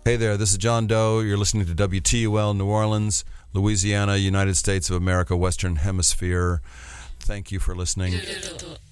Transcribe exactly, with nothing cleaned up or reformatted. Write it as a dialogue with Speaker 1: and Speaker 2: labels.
Speaker 1: Hey there, this is John Doe. You're listening to W T U L New Orleans, Louisiana, United States of America, Western Hemisphere. Thank you for listening.